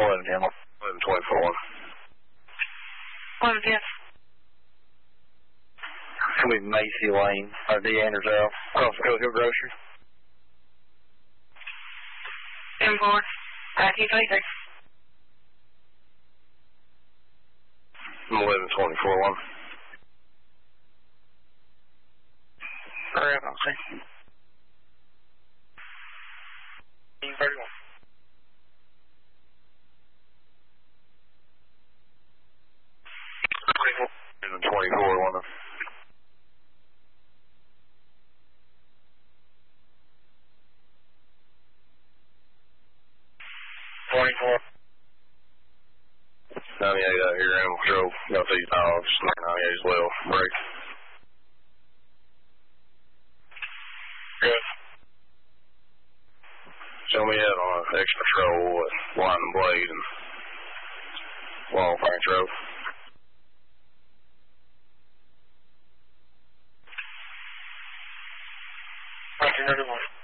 11-10. 11-24. 11-10. It's going to be Macy Lane, or DeAndrews Ave, across the Coat Hill Grocery. 10-4. 1926. 11-24. Hurry up, I'll see. 31. 24, 1. 24. 98 out here, animal control. Got these dogs. 98 as well. Break. Good. Show me that on X Patrol at Line and Blade and Long Ranch Road. 1931.